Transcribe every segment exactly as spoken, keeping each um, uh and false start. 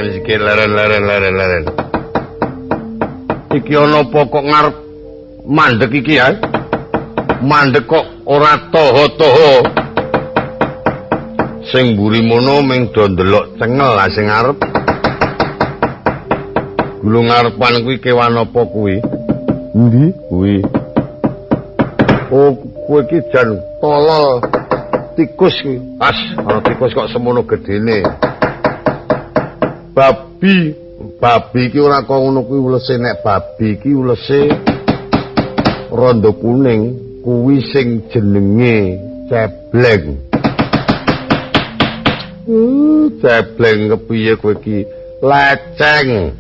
leren iki leren leren leren leren. Iki ana apa kok ngarep mandek iki ya? Mandek kok ora toho-toho. Sing mburi mono ming do ndelok cengel lah sing ngarep. Gulung ngarepan kuwi kewan apa kuwi? Endi? Kuwi. Oh, kuwi iki jan tolol tikus kuwi. As, ana tikus kok semono gedene. Babi, babi iki ora kok ngono kuwi ulese nek babi iki ulese rondo kuning kuwi sing jenenge cebleng. Uh, cebleng kepiye kowe iki? Leceng.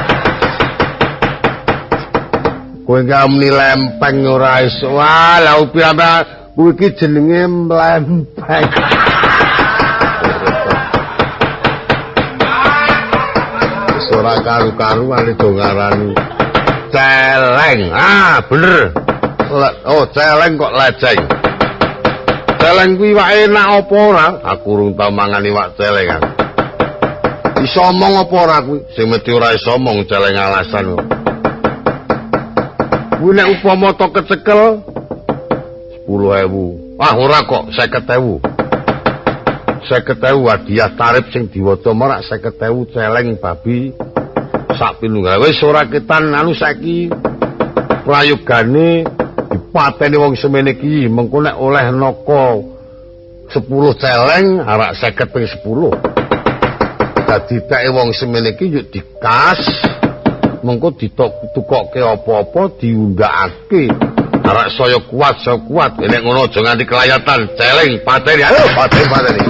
Kowe ngamuni lempeng ora iso. Wah, lha upi apa kuwi iki jenenge mlempeng. Ora karu-karuan do ngarani celeng. Ah, bener. Le, oh, celeng kok leceng. Celeng kuwi wae enak apa ora? Aku urung tau mangan iwak celeng kan. Iso omong apa ora kuwi? Sing mesti ora iso omong celeng alasan. Kuwi nek upama to kecekel sepuluh ewu. Ah, ora kok seket ewu. seket ewu hadiah tarif sing diwaca merak seket ewu celeng babi sak pinunggal. Wis ora ketan anu saiki prayogane dipateni wong semene iki mengko nek oleh naka sepuluh celeng arak seket ping sepuluh. Dadi teke wong semene iki yuk dikas mengko ditukokke apa-apa diundhakake arak saya kuat saya kuat nek ngono aja nganti kelayatan celeng pateni ayo pateni pateni.